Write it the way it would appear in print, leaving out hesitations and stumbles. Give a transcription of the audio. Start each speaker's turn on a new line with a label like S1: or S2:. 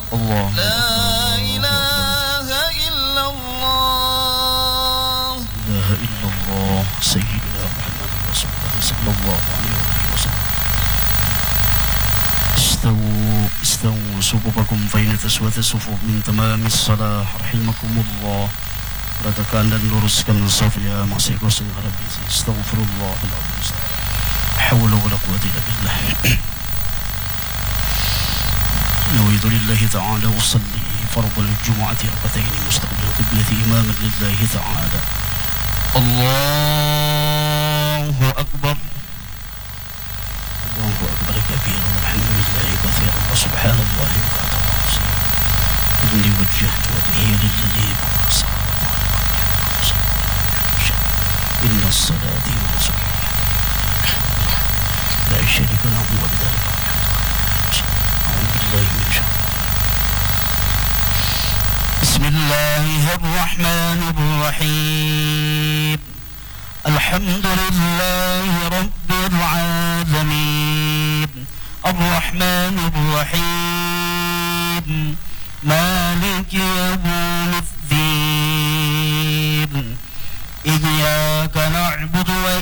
S1: الله
S2: لا إله إلا الله
S1: لا إله إلا الله سيدنا محمد رسول الله صلى الله عليه وسلم استووا صفوفكم فإن تسوية الصفوف من تمام الصلاة رحمكم الله. Ratakan dan luruskan safnya masing-masing Rabbi. Astaghfirullahaladzim. Hawla wa la quwwata illa billah. نويت لله تعالى وصلي فرض الجمعة ركعتين مستقبل القبلة إماما لله تعالى. الله أكبر الله أكبر كبيرا والحمد لله كثيرا وسبحان الله بكرة إني وجهت وجهي للذي بدأ الصلاة إن الصلاة ونسكي لا شريك له وبذلك أعوذ بالله من شر. بسم الله الرحمن الرحيم. الحمد لله رب العالمين الرحمن الرحيم مالك